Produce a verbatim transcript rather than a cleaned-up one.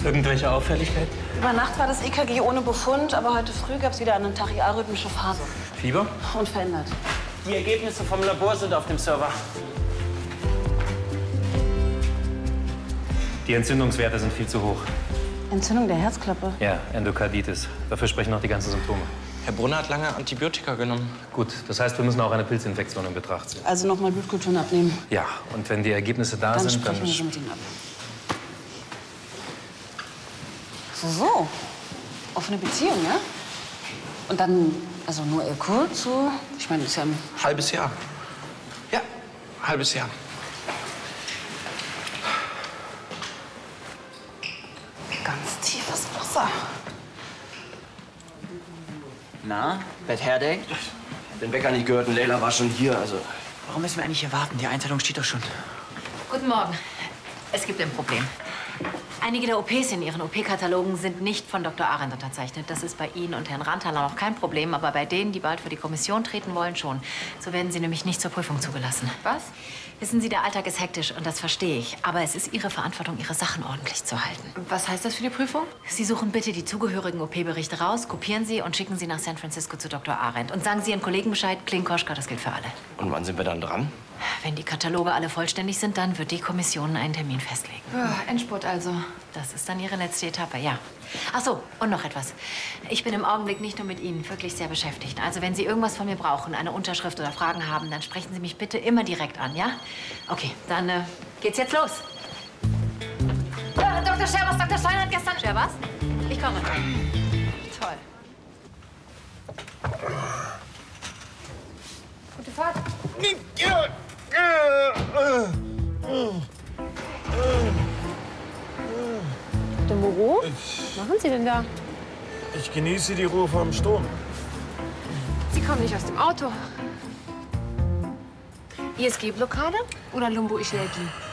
Irgendwelche Auffälligkeit? Über Nacht war das E K G ohne Befund, aber heute früh gab es wieder eine tachyarrhythmische Phase. Fieber? Unverändert. Die Ergebnisse vom Labor sind auf dem Server. Die Entzündungswerte sind viel zu hoch. Entzündung der Herzklappe? Ja, Endokarditis. Dafür sprechen auch die ganzen Symptome. Herr Brunner hat lange Antibiotika genommen. Gut, das heißt, wir müssen auch eine Pilzinfektion in Betracht ziehen. Also nochmal Blutkulturen abnehmen. Ja, und wenn die Ergebnisse da Dann sind, dann... sprechen wir so mit Ihnen ab. So, so. Offene Beziehung, ne? Und dann, also nur eher kurz, so? Ich meine, das ist ja ein... Halbes Jahr. Ja, halbes Jahr. Ganz tiefes Wasser. Na, Bad Hair Day? Den Wecker nicht gehört und Leila war schon hier, also... Warum müssen wir eigentlich hier warten? Die Einteilung steht doch schon. Guten Morgen. Es gibt ein Problem. Einige der O Ps in Ihren O P-Katalogen sind nicht von Doktor Arendt unterzeichnet. Das ist bei Ihnen und Herrn Rantaler noch kein Problem, aber bei denen, die bald für die Kommission treten wollen, schon. So werden Sie nämlich nicht zur Prüfung zugelassen. Was? Wissen Sie, der Alltag ist hektisch und das verstehe ich. Aber es ist Ihre Verantwortung, Ihre Sachen ordentlich zu halten. Was heißt das für die Prüfung? Sie suchen bitte die zugehörigen O P-Berichte raus, kopieren sie und schicken sie nach San Francisco zu Doktor Arendt. Und sagen Sie Ihren Kollegen Bescheid, Klinkoschka, das gilt für alle. Und wann sind wir dann dran? Wenn die Kataloge alle vollständig sind, dann wird die Kommission einen Termin festlegen. Ja, Endspurt also. Das ist dann Ihre letzte Etappe, ja. Ach so, und noch etwas. Ich bin im Augenblick nicht nur mit Ihnen wirklich sehr beschäftigt. Also wenn Sie irgendwas von mir brauchen, eine Unterschrift oder Fragen haben, dann sprechen Sie mich bitte immer direkt an, ja? Okay, dann äh, geht's jetzt los. Äh, Doktor Scherbas, Doktor Stein hat gestern... Scherbas? Ich komme. Toll. Gute Fahrt. Doktor Moreau? Was machen Sie denn da? Ich genieße die Ruhe vor dem Sturm. Sie kommen nicht aus dem Auto. I S G-Blockade oder Lumbo-Ischädie?